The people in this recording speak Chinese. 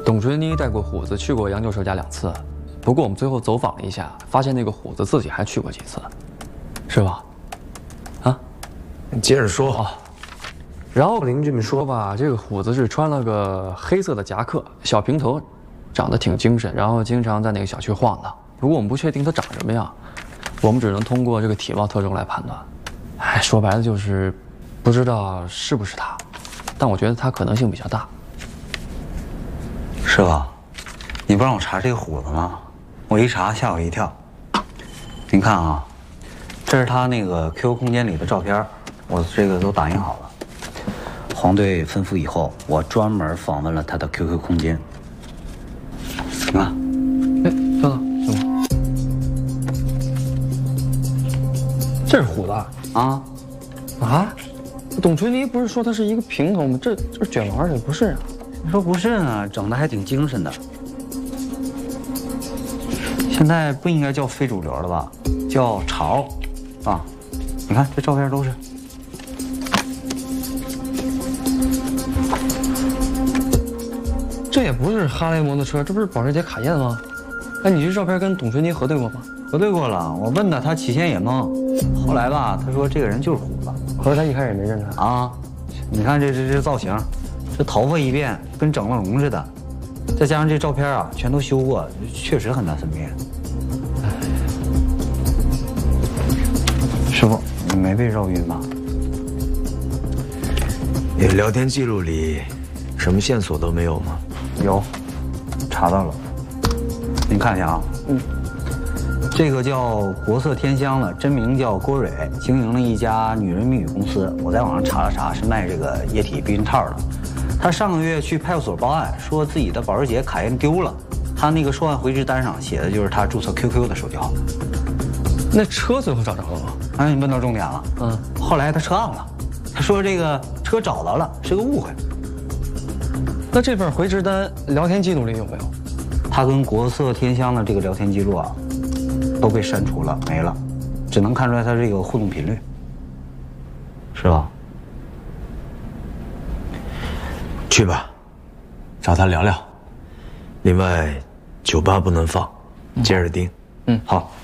董春妮带过虎子去过杨教授家2次，不过我们最后走访了一下，发现那个虎子自己还去过几次，是吧？啊， 你接着说。 哦，然后邻居们说吧，这个虎子是穿了个黑色的夹克，小平头，长得挺精神，然后经常在那个小区晃荡。不过我们不确定他长什么样，我们只能通过这个体貌特征来判断。哎，说白了就是不知道是不是他，但我觉得他可能性比较大。 师傅，你不让我查这个虎子吗？我一查吓我一跳。您看啊，这是他那个 QQ 空间里的照片，我这个都打印好了。黄队吩咐以后，我专门访问了他的 QQ 空间。你看， 哎，等等，什么？这是虎子啊？ 啊？董春妮不是说他是一个平头吗？这是卷毛，也不是啊。 你说不是呢，整的还挺精神的。现在不应该叫非主流了吧？叫潮，啊！你看这照片都是。 这也不是哈雷摩托车，这不是保时捷卡宴吗？哎，你这照片跟董春妮核对过吗？ 核对过了，我问他起先也懵，后来吧，他说这个人就是虎子。 合着他一开始也没认他啊？你看这造型。这头发一变跟整了容似的，再加上这照片啊，全都修过，确实很难分辨。师傅，你没被绕晕吧？ 你聊天记录里什么线索都没有吗？ 有，查到了。您看一下啊，这个叫国色天香的，真名叫郭蕊，经营了一家女人蜜语公司。我在网上查了查，是卖这个液体避孕套的。他上个月去派出所报案，说自己的保时捷卡宴丢了。他那个收案回执单上写的就是他注册 QQ 的手机号。 那车最后找着了吗？ 哎，你问到重点了。后来他撤案了，他说这个车找到了，是个误会。 那这份回执单聊天记录里有没有？ 他跟国色天香的这个聊天记录啊，都被删除了，没了，只能看出来他这个互动频率，是吧？ 去吧，找他聊聊。另外，酒吧不能放，接着盯。 好。